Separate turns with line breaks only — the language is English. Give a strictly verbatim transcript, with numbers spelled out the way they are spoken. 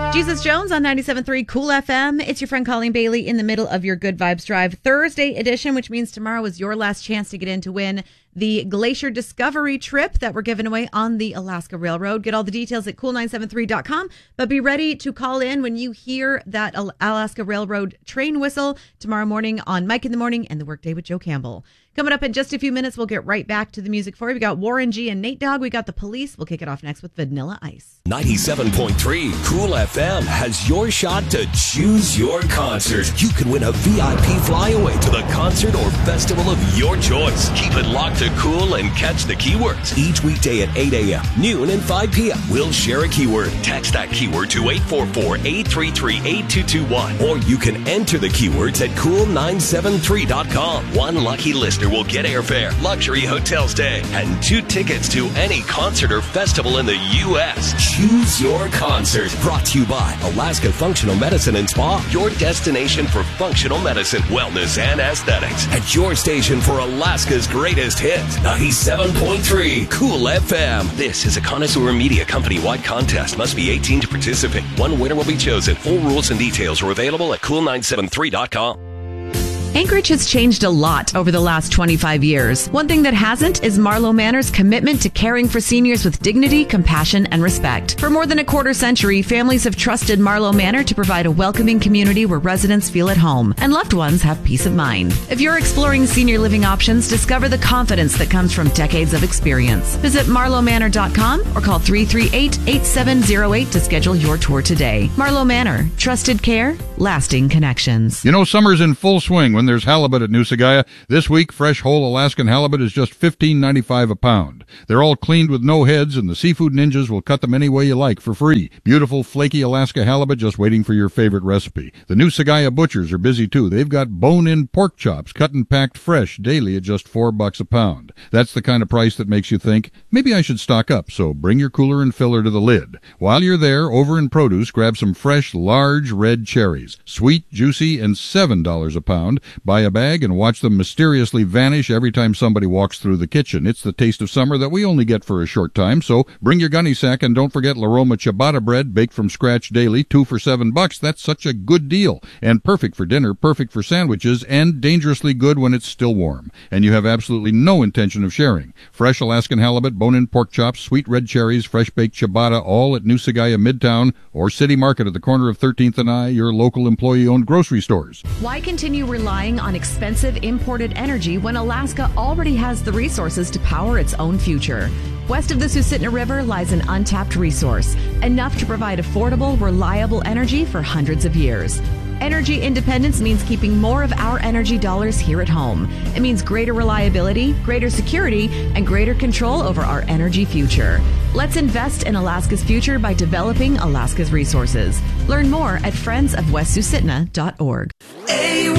Jesus Jones on ninety-seven point three Cool F M. It's your friend Colleen Bailey in the middle of your Good Vibes Drive Thursday edition, which means tomorrow is your last chance to get in to win the Glacier Discovery trip that we're giving away on the Alaska Railroad. Get all the details at cool nine seven three dot com, but be ready to call in when you hear that Alaska Railroad train whistle tomorrow morning on Mike in the Morning and the Workday with Joe Campbell. Coming up in just a few minutes, we'll get right back to the music for you. We got Warren G and Nate Dogg. We got the Police. We'll kick it off next with Vanilla Ice.
ninety-seven point three Cool F M has your shot to choose your concert. You can win a V I P flyaway to the concert or festival of your choice. Keep it locked to Cool and catch the keywords. Each weekday at eight a.m., noon, and five p.m. We'll share a keyword. Text that keyword to eight four four, eight three three, eight two two one. Or you can enter the keywords at cool nine seven three dot com. One lucky listener will get airfare, luxury hotel stay, and two tickets to any concert or festival in the U S Choose your concert. Brought to you by Alaska Functional Medicine and Spa, your destination for functional medicine, wellness, and aesthetics. At your station for Alaska's greatest hits, ninety-seven point three Cool F M. This is a Connoisseur Media Company-wide contest. Must be eighteen to participate. One winner will be chosen. Full rules and details are available at cool nine seven three dot com.
Anchorage has changed a lot over the last twenty-five years. One thing that hasn't is Marlowe Manor's commitment to caring for seniors with dignity, compassion, and respect. For more than a quarter century, families have trusted Marlowe Manor to provide a welcoming community where residents feel at home and loved ones have peace of mind. If you're exploring senior living options, discover the confidence that comes from decades of experience. Visit marlowe manor dot com or call three three eight, eight seven zero eight to schedule your tour today. Marlowe Manor. Trusted care, lasting connections.
You know, summer's in full swing when there's halibut at Noosagaya. This week, fresh whole Alaskan halibut is just fifteen ninety-five a pound. They're all cleaned with no heads, and the seafood ninjas will cut them any way you like for free. Beautiful, flaky Alaska halibut just waiting for your favorite recipe. The Noosagaya butchers are busy, too. They've got bone-in pork chops cut and packed fresh daily at just four bucks a pound. That's the kind of price that makes you think, maybe I should stock up, so bring your cooler and filler to the lid. While you're there, over in produce, grab some fresh, large red cherries. Sweet, juicy, and seven dollars a pound. Buy a bag and watch them mysteriously vanish every time somebody walks through the kitchen. It's the taste of summer that we only get for a short time, so bring your gunny sack and don't forget La Roma ciabatta bread baked from scratch daily, two for seven bucks. That's such a good deal, and perfect for dinner, perfect for sandwiches, and dangerously good when it's still warm. And you have absolutely no intention of sharing. Fresh Alaskan halibut, bone-in pork chops, sweet red cherries, fresh baked ciabatta, all at Noosagaya Midtown or City Market at the corner of thirteenth and I, your local employee-owned grocery stores.
Why continue relying on expensive imported energy when Alaska already has the resources to power its own future? West of the Susitna River lies an untapped resource, enough to provide affordable, reliable energy for hundreds of years. Energy independence means keeping more of our energy dollars here at home. It means greater reliability, greater security, and greater control over our energy future. Let's invest in Alaska's future by developing Alaska's resources. Learn more at friends of west susitna dot org.